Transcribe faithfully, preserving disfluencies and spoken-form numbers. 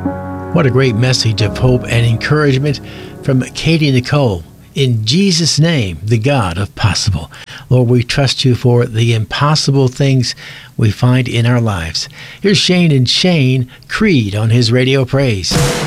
What a great message of hope and encouragement from Katie Nicole. In Jesus' name, the God of possible. Lord, we trust you for the impossible things we find in our lives. Here's Shane and Shane Creed on his Radio Praise.